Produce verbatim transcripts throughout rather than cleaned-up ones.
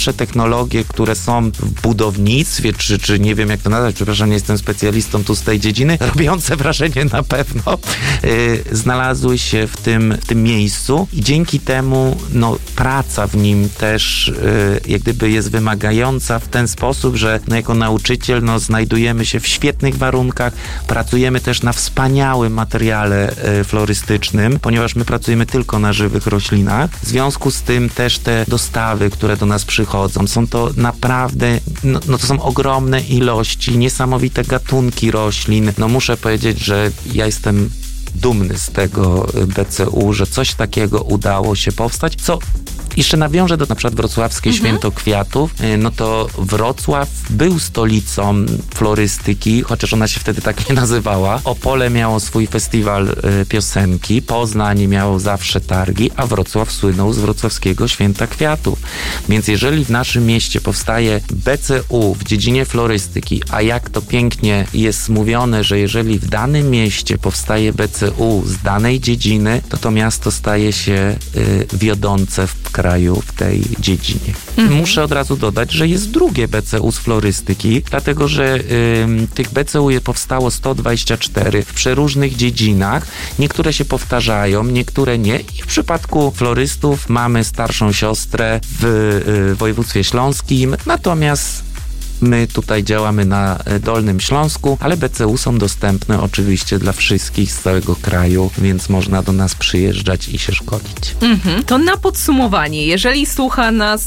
najnowsze technologie, które są w budownictwie, czy, czy nie wiem jak to nazwać, przepraszam, nie jestem specjalistą tu z tej dziedziny, robiące wrażenie na pewno, yy, znalazły się w tym, w tym miejscu i dzięki temu no, praca w nim też yy, jak gdyby jest wymagająca w ten sposób, że no, jako nauczyciel no, znajdujemy się w świetnych warunkach, pracujemy też na wspaniałym materiale yy, florystycznym, ponieważ my pracujemy tylko na żywych roślinach. W związku z tym też te dostawy, które do nas przychodzą, są to naprawdę, no, no to są ogromne ilości, niesamowite gatunki roślin. No muszę powiedzieć, że ja jestem dumny z tego B C U, że coś takiego udało się powstać, co jeszcze nawiążę do na przykład wrocławskie mhm. Święto Kwiatów, no to Wrocław był stolicą florystyki, chociaż ona się wtedy tak nie nazywała. Opole miało swój festiwal y, piosenki, Poznań miało zawsze targi, a Wrocław słynął z wrocławskiego Święta Kwiatów. Więc jeżeli w naszym mieście powstaje B C U w dziedzinie florystyki, a jak to pięknie jest mówione, że jeżeli w danym mieście powstaje B C U z danej dziedziny, to to miasto staje się y, wiodące w kraju w tej dziedzinie. Mhm. Muszę od razu dodać, że jest drugie B C U z florystyki, dlatego że y, tych B C U powstało sto dwadzieścia cztery w przeróżnych dziedzinach. Niektóre się powtarzają, niektóre nie. I w przypadku florystów mamy starszą siostrę w y, województwie śląskim, natomiast my tutaj działamy na Dolnym Śląsku, ale B C U są dostępne oczywiście dla wszystkich z całego kraju, więc można do nas przyjeżdżać i się szkolić. Mhm. To na podsumowanie, jeżeli słucha nas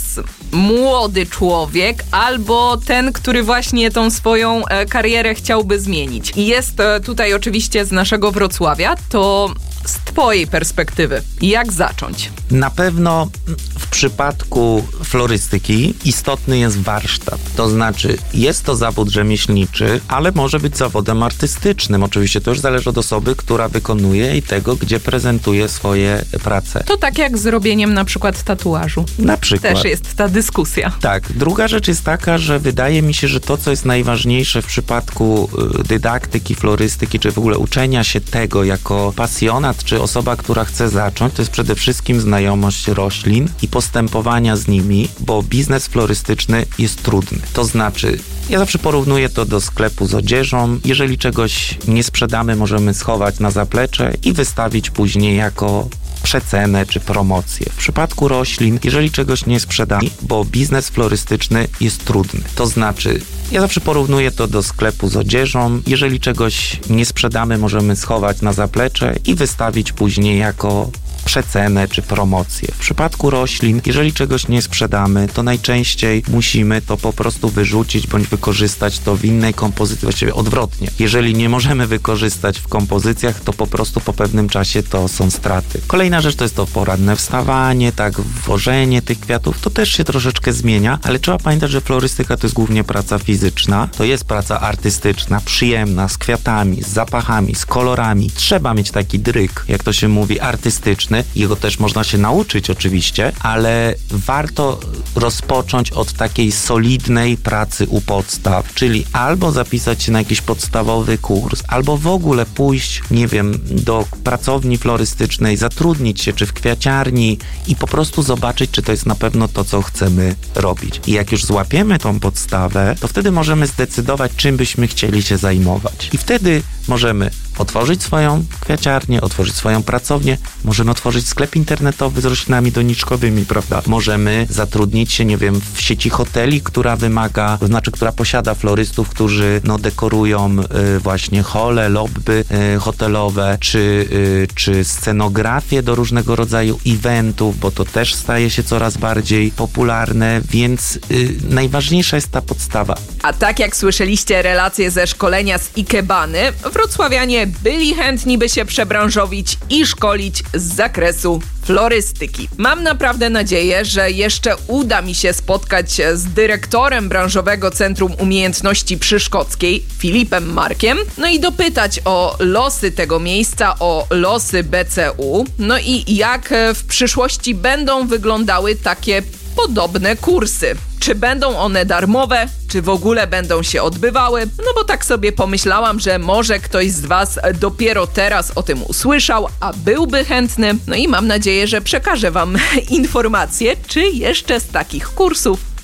młody człowiek albo ten, który właśnie tą swoją e, karierę chciałby zmienić i jest e, tutaj oczywiście z naszego Wrocławia, to z twojej perspektywy, jak zacząć? Na pewno w przypadku florystyki istotny jest warsztat. To znaczy, jest to zawód rzemieślniczy, ale może być zawodem artystycznym. Oczywiście to już zależy od osoby, która wykonuje i tego, gdzie prezentuje swoje prace. To tak jak z robieniem na przykład tatuażu. Na przykład. Też jest ta dyskusja. Tak. Druga rzecz jest taka, że wydaje mi się, że to, co jest najważniejsze w przypadku dydaktyki, florystyki, czy w ogóle uczenia się tego jako pasjonat, czy osoba, która chce zacząć, to jest przede wszystkim znajomość roślin i postępowania z nimi, bo biznes florystyczny jest trudny. To znaczy, ja zawsze porównuję to do sklepu z odzieżą. Jeżeli czegoś nie sprzedamy, możemy schować na zaplecze i wystawić później jako przecenę czy promocję. W przypadku roślin, jeżeli czegoś nie sprzedamy, bo biznes florystyczny jest trudny. To znaczy, ja zawsze porównuję to do sklepu z odzieżą. Jeżeli czegoś nie sprzedamy, możemy schować na zaplecze i wystawić później jako przecenę czy promocję. W przypadku roślin, jeżeli czegoś nie sprzedamy, to najczęściej musimy to po prostu wyrzucić bądź wykorzystać to w innej kompozycji, właściwie odwrotnie. Jeżeli nie możemy wykorzystać w kompozycjach, to po prostu po pewnym czasie to są straty. Kolejna rzecz to jest to poranne wstawanie, tak, wożenie tych kwiatów, to też się troszeczkę zmienia, ale trzeba pamiętać, że florystyka to jest głównie praca fizyczna, to jest praca artystyczna, przyjemna, z kwiatami, z zapachami, z kolorami. Trzeba mieć taki dryk, jak to się mówi, artystyczny. Jego też można się nauczyć oczywiście, ale warto rozpocząć od takiej solidnej pracy u podstaw, czyli albo zapisać się na jakiś podstawowy kurs, albo w ogóle pójść, nie wiem, do pracowni florystycznej, zatrudnić się czy w kwiaciarni i po prostu zobaczyć, czy to jest na pewno to, co chcemy robić. I jak już złapiemy tą podstawę, to wtedy możemy zdecydować, czym byśmy chcieli się zajmować. I wtedy możemy otworzyć swoją kwiaciarnię, otworzyć swoją pracownię, możemy otworzyć sklep internetowy z roślinami doniczkowymi, prawda? Możemy zatrudnić się, nie wiem, w sieci hoteli, która wymaga, to znaczy, która posiada florystów, którzy no, dekorują y, właśnie hole, lobby y, hotelowe, czy, y, czy scenografię do różnego rodzaju eventów, bo to też staje się coraz bardziej popularne, więc y, najważniejsza jest ta podstawa. A tak jak słyszeliście relacje ze szkolenia z Ikebany, wrocławianie byli chętni, by się przebranżowić i szkolić z zakresu florystyki. Mam naprawdę nadzieję, że jeszcze uda mi się spotkać z dyrektorem branżowego Centrum Umiejętności przy Szkockiej, Filipem Markiem, no i dopytać o losy tego miejsca, o losy B C U, no i jak w przyszłości będą wyglądały takie podobne kursy. Czy będą one darmowe, czy w ogóle będą się odbywały? No bo tak sobie pomyślałam, że może ktoś z was dopiero teraz o tym usłyszał, a byłby chętny. No i mam nadzieję, że przekażę wam informacje, czy jeszcze z takich kursów